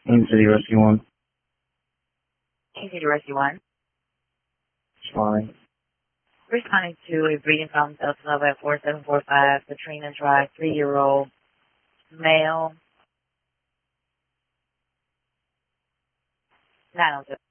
Queen City Rescue 1. Queen City Rescue 1. Fine. Responding to a breeding fountain Delta Nova at 4745, Katrina Drive, 3-year-old male. 902.